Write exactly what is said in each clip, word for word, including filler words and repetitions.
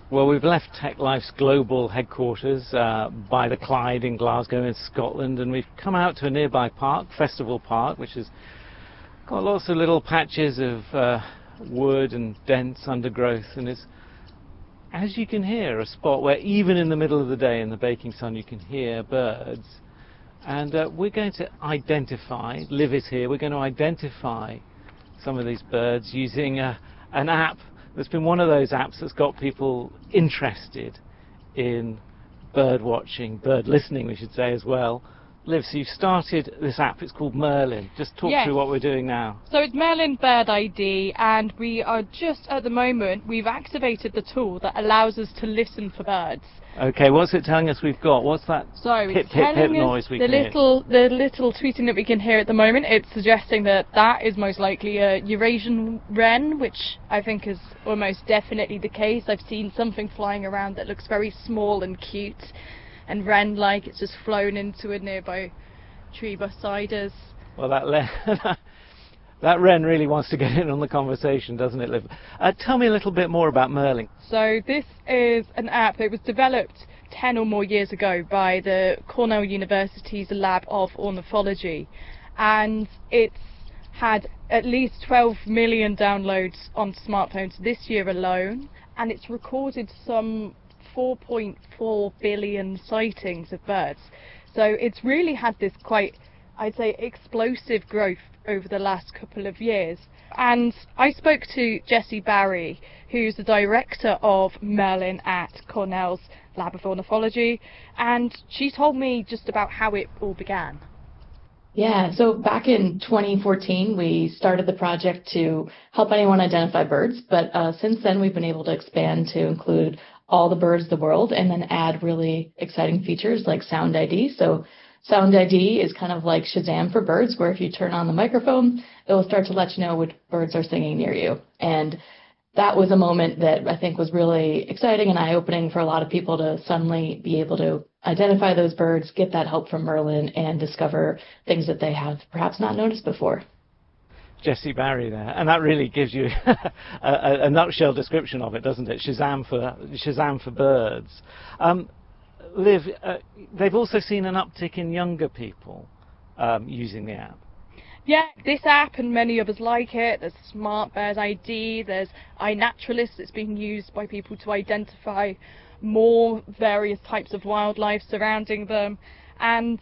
Well, we've left TechLife's global headquarters uh, by the Clyde in Glasgow in Scotland, and we've come out to a nearby park, Festival Park, which has got lots of little patches of uh, wood and dense undergrowth, and it's, as you can hear, a spot where even in the middle of the day in the baking sun you can hear birds. And uh, we're going to identify, Liv is here, we're going to identify some of these birds using uh, an app that's been one of those apps that's got people interested in bird watching, bird listening we should say as well. Liv, so you've started this app, it's called Merlin. Just talk yes. through what we're doing now. So it's Merlin Bird I D, and we are just at the moment, we've activated the tool that allows us to listen for birds. Okay, what's it telling us we've got? What's that so pip, pip, pip noise we the can little, hear? The little tweeting that we can hear at the moment, it's suggesting that that is most likely a Eurasian wren, which I think is almost definitely the case. I've seen something flying around that looks very small and cute and wren-like. It's just flown into a nearby tree beside us. Well, that le that wren really wants to get in on the conversation, doesn't it, Liv? Uh, tell me a little bit more about Merlin. So this is an app that was developed ten or more years ago by the Cornell University's Lab of Ornithology, and it's had at least twelve million downloads on smartphones this year alone, and it's recorded some four point four billion sightings of birds. So it's really had this quite, I'd say, explosive growth over the last couple of years. And I spoke to Jessie Barry, who's the director of Merlin at Cornell's Lab of Ornithology, and she told me just about how it all began. Yeah, so back in twenty fourteen, we started the project to help anyone identify birds, but uh, since then we've been able to expand to include all the birds of the world and then add really exciting features like Sound I D. So Sound I D is kind of like Shazam for birds, where if you turn on the microphone, it will start to let you know which birds are singing near you. And that was a moment that I think was really exciting and eye-opening for a lot of people to suddenly be able to identify those birds, get that help from Merlin, and discover things that they have perhaps not noticed before. Jessie Barry there, and that really gives you a, a, a nutshell description of it, doesn't it? Shazam for Shazam for birds. Um, Liv, uh, they've also seen an uptick in younger people um, using the app. Yeah, this app and many others like it. There's Smart Bird I D, there's iNaturalist that's being used by people to identify more various types of wildlife surrounding them, and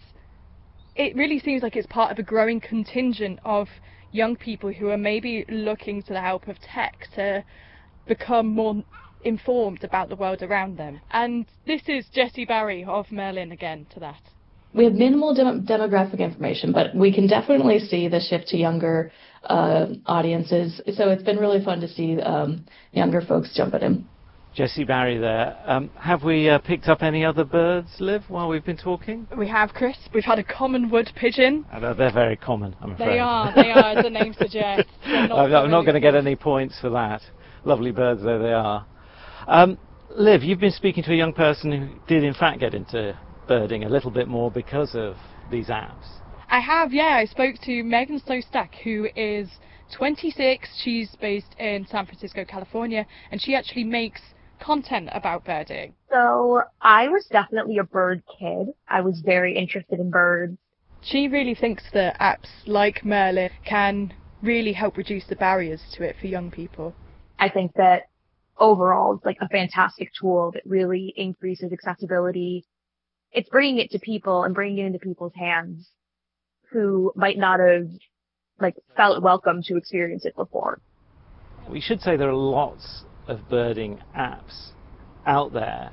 it really seems like it's part of a growing contingent of young people who are maybe looking to the help of tech to become more informed about the world around them. And this is Jessie Barry of Merlin again to that. We have minimal dem demographic information, but we can definitely see the shift to younger uh, audiences. So it's been really fun to see um, younger folks jump at him. Jessie Barry there. Um, have we uh, picked up any other birds, Liv, while we've been talking? We have, Chris. We've had a common wood pigeon. Uh, they're very common, I'm afraid. They are, they are, as the name suggests. I'm not, I'm not going to get any points for that. Lovely birds though they are. Um, Liv, you've been speaking to a young person who did in fact get into birding a little bit more because of these apps. I have, yeah. I spoke to Megan Sostak, who is twenty-six. She's based in San Francisco, California, and she actually makes content about birding. So I was definitely a bird kid. I was very interested in birds. She really thinks that apps like Merlin can really help reduce the barriers to it for young people. I think that overall it's like a fantastic tool that really increases accessibility. It's bringing it to people and bringing it into people's hands who might not have like felt welcome to experience it before. We should say there are lots of birding apps out there,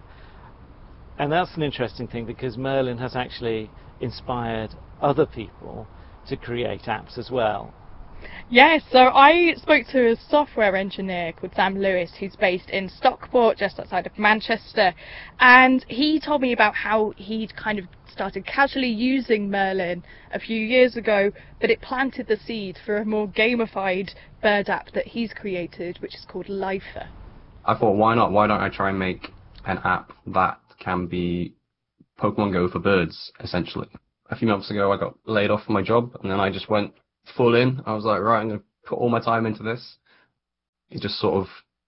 and that's an interesting thing because Merlin has actually inspired other people to create apps as well. Yes, so I spoke to a software engineer called Sam Lewis, who's based in Stockport, just outside of Manchester, and he told me about how he'd kind of started casually using Merlin a few years ago, but it planted the seed for a more gamified bird app that he's created, which is called Lifer. I thought, why not? Why don't I try and make an app that can be Pokemon Go for birds, essentially? A few months ago, I got laid off from my job, and then I just went full in. I was like, right, I'm going to put all my time into this. It just sort of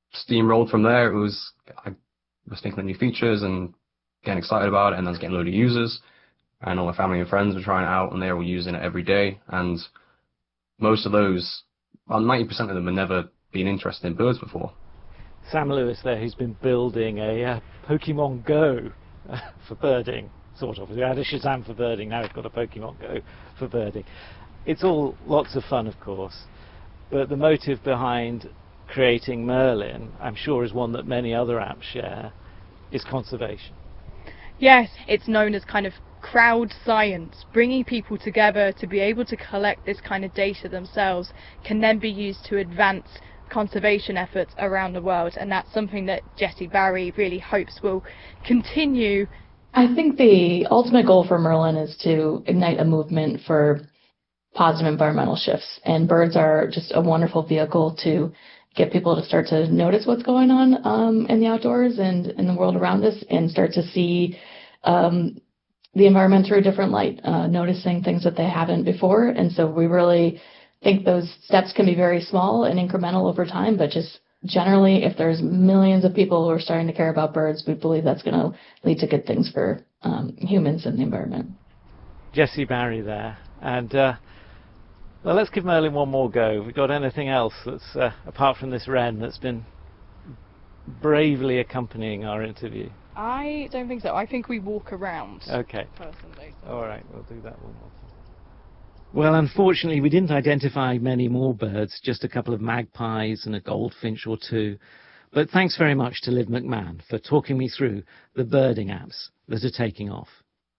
steamrolled from there. It was, I was thinking of new features and getting excited about it, and I was getting a load of users, and all my family and friends were trying it out, and they were using it every day. And most of those, well, ninety percent of them had never been interested in birds before. Sam Lewis there, who's been building a uh, Pokemon Go uh, for birding, sort of. We had a Shazam for birding, now we've got a Pokemon Go for birding. It's all lots of fun, of course, but the motive behind creating Merlin, I'm sure, is one that many other apps share, is conservation. Yes, it's known as kind of crowd science. Bringing people together to be able to collect this kind of data themselves can then be used to advance conservation efforts around the world, and that's something that Jessie Barry really hopes will continue. I think the ultimate goal for Merlin is to ignite a movement for positive environmental shifts, and birds are just a wonderful vehicle to get people to start to notice what's going on um, in the outdoors and in the world around us, and start to see um, the environment through a different light, uh, noticing things that they haven't before. And so we really think those steps can be very small and incremental over time, but just generally, if there's millions of people who are starting to care about birds, we believe that's going to lead to good things for um, humans and the environment. Jessie Barry there. And uh, well, let's give Merlin one more go. We've got anything else that's, uh, apart from this wren, that's been bravely accompanying our interview? I don't think so. I think we walk around. Okay. Personally. So. All right, we'll do that one more time. Well, unfortunately, we didn't identify many more birds, just a couple of magpies and a goldfinch or two. But thanks very much to Liv McMahon for talking me through the birding apps that are taking off.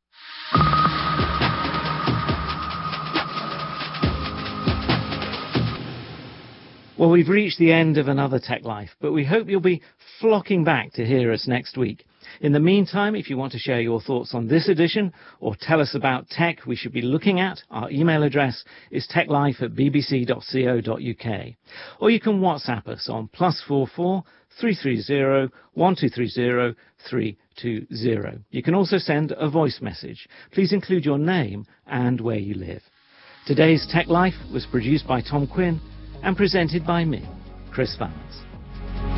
Well, we've reached the end of another Tech Life, but we hope you'll be flocking back to hear us next week. In the meantime, if you want to share your thoughts on this edition or tell us about tech we should be looking at, our email address is techlife at bbc dot co dot uk. Or you can WhatsApp us on plus four four three three zero one two three zero three two zero. You can also send a voice message. Please include your name and where you live. Today's Tech Life was produced by Tom Quinn and presented by me, Chris Vance.